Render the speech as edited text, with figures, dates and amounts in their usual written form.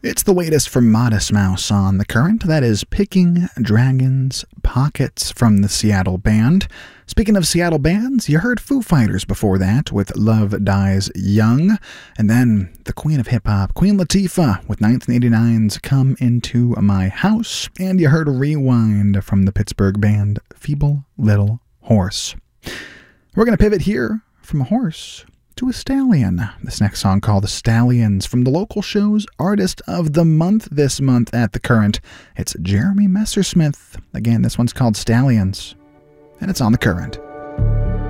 It's the latest from Modest Mouse on the current. That is Picking Dragons Pockets from the Seattle band. Speaking of Seattle bands, you heard Foo Fighters before that with Love Dies Young. And then the queen of hip-hop, Queen Latifah, with 1989's Come Into My House. And you heard Rewind from the Pittsburgh band Feeble Little Horse. We're going to pivot here from a horse to a stallion. This next song called The Stallions from the local show's Artist of the Month this month at the current. It's Jeremy Messersmith. Again, this one's called Stallions, and it's on the current.